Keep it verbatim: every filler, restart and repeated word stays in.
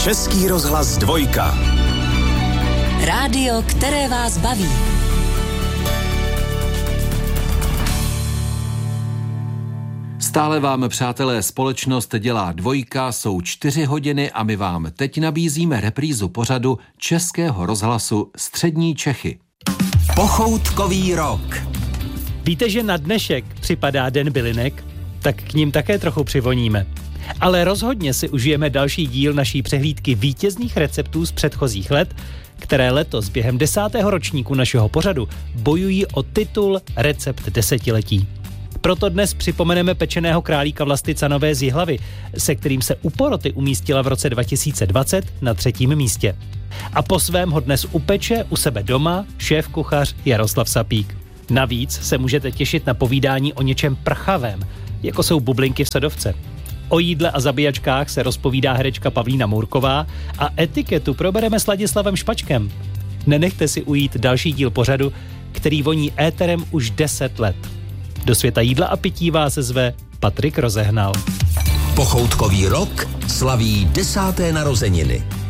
Český rozhlas dvojka. Rádio, které vás baví. Stále vám, přátelé, společnost dělá dvojka, jsou čtyři hodiny a my vám teď nabízíme reprízu pořadu Českého rozhlasu Střední Čechy. Pochoutkový rok. Víte, že na dnešek připadá Den bylinek? Tak k ním také trochu přivoníme. Ale rozhodně si užijeme další díl naší přehlídky vítězných receptů z předchozích let, které letos během desátého ročníku našeho pořadu bojují o titul Recept desetiletí. Proto dnes připomeneme pečeného králíka Vlasty Nové z Jihlavy, se kterým se u poroty umístila v roce dva tisíce dvacet na třetím místě. A po svém ho dnes upeče u sebe doma šéf-kuchař Jaroslav Sapík. Navíc se můžete těšit na povídání o něčem prchavém, jako jsou bublinky v sodovce. O jídle a zabíjačkách se rozpovídá herečka Pavlína Mourková a etiketu probereme s Ladislavem Špačkem. Nenechte si ujít další díl pořadu, který voní éterem už deset let. Do světa jídla a pití vás zve Patrik Rozehnal. Pochoutkový rok slaví desáté narozeniny.